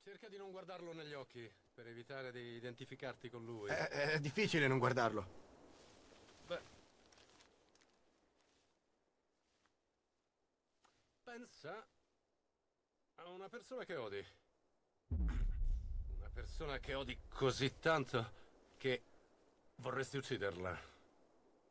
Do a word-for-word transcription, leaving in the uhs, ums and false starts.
Cerca di non guardarlo negli occhi, per evitare di identificarti con lui. È, è difficile non guardarlo. Beh... Pensa a una persona che odi. Una persona che odi così tanto che vorresti ucciderla.